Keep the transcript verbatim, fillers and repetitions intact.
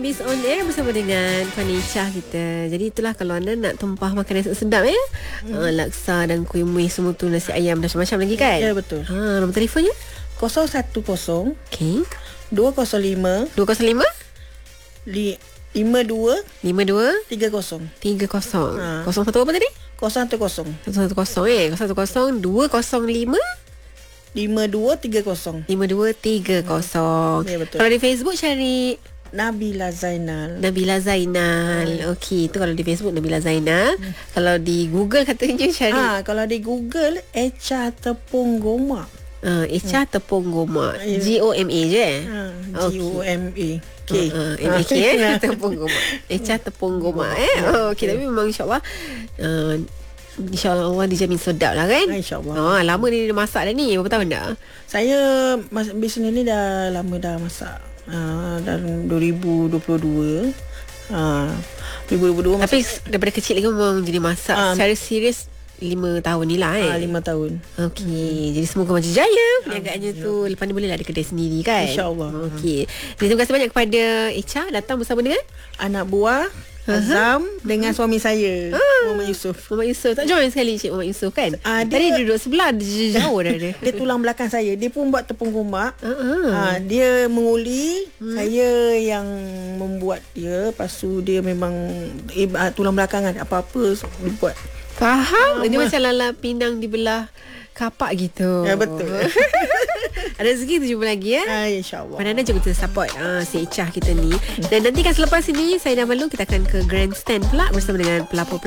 Showbiz On Air bersama dengan Puan Echa kita. Jadi itulah kalau anda nak tumpah makanan sedap ya. Hmm. Ha, laksa dan kuih muih semua tu, nasi ayam dan macam-macam lagi kan? Ya, betul. Ha, nombor telefonnya? kosong satu kosong Okey. dua kosong lima dua kosong lima lima dua lima dua tiga kosong tiga kosong. Ha. Kosong satu apa tadi? kosong satu kosong Kosong satu kosong eh. Kosong satu kosong dua kosong lima lima dua tiga kosong. lima dua tiga kosong. Ya, betul. Kalau di Facebook cari Nabila Zainal. Nabila Zainal. Okey, itu kalau di Facebook Nabila Zainal. Hmm. Kalau di Google katanya cari Ah, kalau di Google Echa Tepung Goma. uh, Echa hmm. Tepung Goma. Ya. G O M A je eh? Ha, G O M A K. Uh, uh, M A K eh? Tepung Goma. Echa Tepung Goma eh. Oh, okey, tapi memang insya-Allah uh, InsyaAllah Allah dijamin sedap lah kan. InsyaAllah. Oh, lama ni dia masak dah ni. Berapa tahun dah? Saya mas- bisnes ni dah lama dah masak. Uh, dalam dua ribu dua puluh dua. Uh, dua ribu dua puluh dua Tapi masak. daripada kecil lagi memang jadi masak uh, secara serius lima tahun ni lah eh. Uh, lima tahun. Okey, hmm. jadi semoga macam jaya perniagaannya uh, tu. Lepas ni boleh lah ada kedai sendiri kan. InsyaAllah. Okey. Jadi terima kasih banyak kepada Echa datang bersama dengan anak buah Azam uh-huh. dengan suami saya uh. Muhammad Yusof. Muhammad Yusof. Tak join sekali Cik Muhammad Yusof kan? Uh, Tadi dia duduk sebelah, dia jauh dah dia. Dia tulang belakang saya. Dia pun buat tepung gomak. Uh-huh. uh, Dia menguli, hmm. saya yang membuat dia. Lepas tu dia memang eh, tulang belakang kan. Apa-apa dia buat. Faham? uh, Dia macam lala pinang dibelah kapak gitu. Ya, betul. Ada rezeki tu jumpa lagi ya. Ah, InsyaAllah. Mana anda juga kita support uh, si Echa kita ni. Dan nanti kan selepas ini saya dah malu kita akan ke grandstand pula bersama dengan pelapor-pelapor